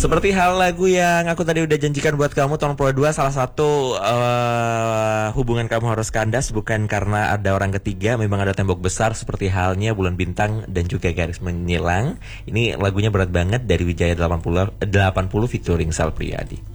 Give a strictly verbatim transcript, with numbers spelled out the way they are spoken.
Seperti hal lagu yang aku tadi udah janjikan buat kamu tahun Pro dua, salah satu uh, hubungan kamu harus kandas bukan karena ada orang ketiga, memang ada tembok besar seperti halnya Bulan Bintang dan juga Garis Menyilang. Ini lagunya berat banget dari Wijaya delapan puluh delapan puluh featuring Sal Priadi.